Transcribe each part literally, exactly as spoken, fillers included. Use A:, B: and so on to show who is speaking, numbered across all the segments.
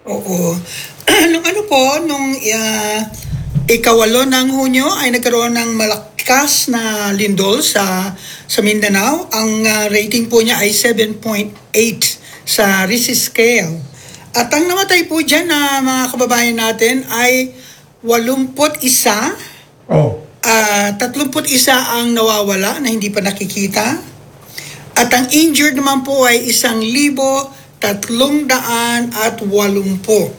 A: Oo. Nung ano po, nung uh, ikawalo ng Hunyo ay nagkaroon ng malakas na lindol sa sa Mindanao. Ang uh, rating po niya ay seven point eight sa Richter scale. At ang namatay po dyan na mga kababayan natin ay walumput isa.
B: Oh.
A: Uh, tatlumput isa ang nawawala na hindi pa nakikita. At ang injured naman po ay isang libo, tatlong daan at walumpo.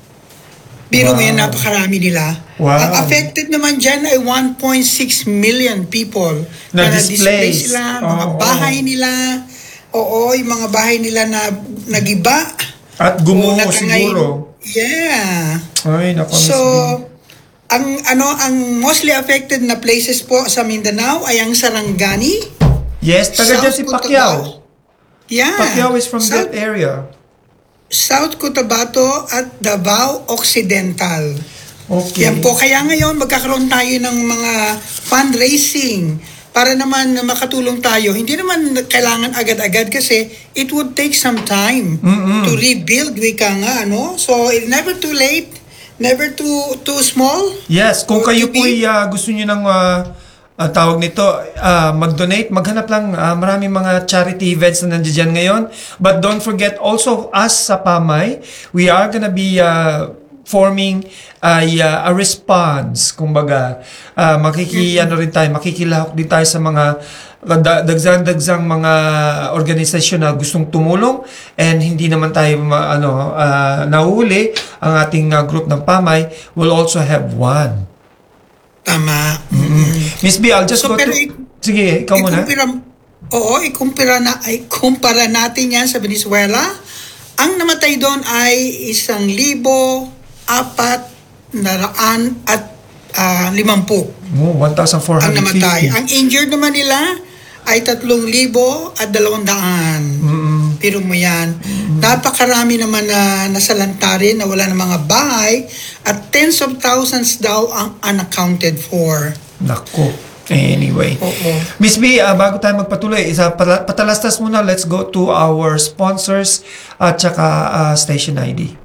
A: Biro mo
B: Wow.
A: yan, napakarami nila.
B: Wow.
A: Ang affected naman dyan ay one point six million people.
B: Na
A: na-display
B: displaced.
A: sila, mga
B: Oo.
A: bahay nila. Oo, yung mga bahay nila na nagiba.
B: At
A: O
B: gumuho
A: nakangay-
B: siguro.
A: Yeah.
B: Ay, naku.
A: So,
B: Miss B.
A: ang ano ang mostly affected na places po sa Mindanao ay ang Sarangani.
B: Yes, taga dyan si
A: South
B: Pacquiao.
A: Cotabato. Yeah.
B: Pacquiao is from
A: South,
B: that area.
A: South Cotabato at Davao Occidental.
B: Okay.
A: Yan po. Kaya ngayon magkakaroon tayo ng mga fundraising para naman makatulong tayo. Hindi naman kailangan agad-agad kasi it would take some time
B: Mm-mm.
A: to rebuild, wika nga, ano? So, it's never too late, never too too small.
B: Yes, kung
A: Or
B: kayo
A: to
B: po
A: be-
B: uh, gusto nyo ng uh, uh, tawag nito, uh, mag-donate, maghanap lang uh, maraming mga charity events na nandiyan ngayon. But don't forget also us sa Pamay, we are gonna be uh, forming a, uh, a response. Kumbaga, uh, makiki, ano rin tayo, makikilahok din tayo sa mga da- dagsang-dagsang mga organisasyon na gustong tumulong and hindi naman tayo ma- ano, uh, nahuli. Ang ating uh, group ng Pamay will also have one.
A: Tama.
B: Miss B, I'll just
A: So,
B: go
A: pero
B: to...
A: i-
B: Sige, ikaw muna.
A: Ikumpira, oo, ikumpira, na, ay, kumpara natin yan sa Venezuela. Ang namatay doon ay isang libo, apat, naraan at uh, limampu.
B: Oh, one thousand four
A: Ang
B: hundred
A: namatay.
B: fifty.
A: Ang injured naman nila ay tatlong libo at dalawang daan.
B: Mm-mm.
A: Pero mo yan. Napakarami naman na nasalanta rin, na wala ng mga bahay at tens of thousands daw ang unaccounted for.
B: Nako. Anyway.
A: Oo.
B: Miss B, uh, bago tayo magpatuloy, isa, pala- patalastas muna, let's go to our sponsors at saka uh, station I D.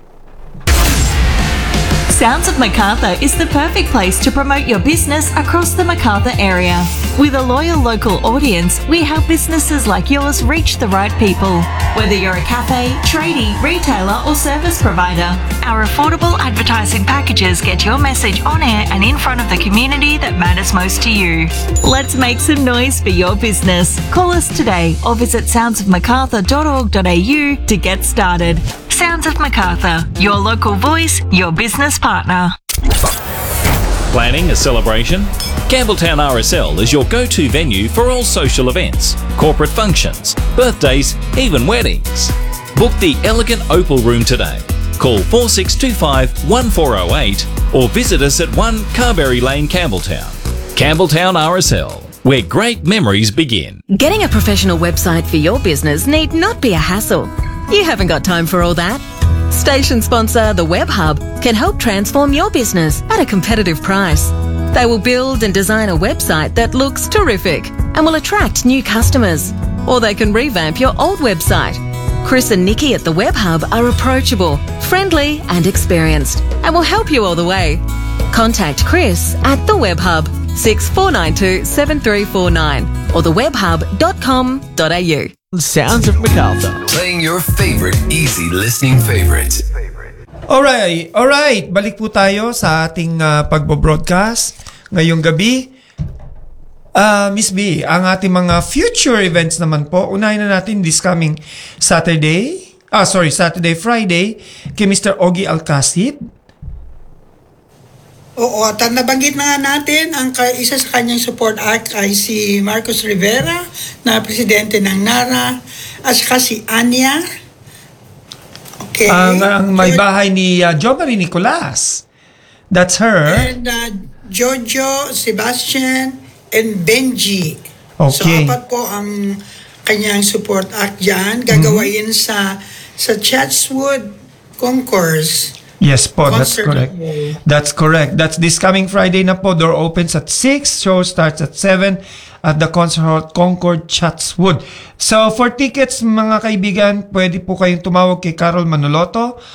C: Sounds of Macarthur is the perfect place to promote your business across the Macarthur area. With a loyal local audience, we help businesses like yours reach the right people. Whether you're a cafe, tradie, retailer or service provider, our affordable advertising packages get your message on air and in front of the community that matters most to you. Let's make some noise for your business. Call us today or visit sounds of macarthur dot org dot a u to get started. Sounds of Macarthur, your local voice, your business partner.
D: Planning a celebration? Campbelltown R S L is your go-to venue for all social events, corporate functions, birthdays, even weddings. Book the elegant Opal Room today. Call four six two five, one four zero eight or visit us at one Carberry Lane, Campbelltown. Campbelltown R S L, where great memories begin.
E: Getting a professional website for your business need not be a hassle. You haven't got time for all that. Station sponsor The Web Hub can help transform your business at a competitive price. They will build and design a website that looks terrific and will attract new customers. Or they can revamp your old website. Chris and Nikki at The Web Hub are approachable, friendly and experienced and will help you all the way. Contact Chris at The Web Hub, six four nine two, seven three four nine or the web hub dot com dot a u.
F: Sounds of Macarthur.
G: Playing your favorite easy listening favorites.
B: Alright, alright. Balik po tayo sa ating uh, pagbo-broadcast ngayong gabi. Uh, Miss B, ang ating mga future events naman po, unahin na natin this coming Saturday, ah sorry, Saturday, Friday, kay Mister Ogie Alcacid.
A: Oo, at nabanggit na nga natin, ang ka- isa sa kanyang support act ay si Marcos Rivera, na presidente ng NARA, at saka si Anya. Okay.
B: Ang, ang may bahay ni uh, Jo Marie Nicolas. That's her.
A: And uh, Jojo, Sebastian, and Benji. So,
B: Okay.
A: apat po ang kanyang support act dyan. Gagawain
B: Mm-hmm.
A: sa sa Chatswood Concourse.
B: Yes po, that's
A: Concert
B: correct.
A: hall.
B: That's correct. That's this coming Friday na po. Door opens at six, show starts at seven at the Concert Hall Concord, Chatswood. So for tickets mga kaibigan, pwede po kayong tumawag kay Carol Manoloto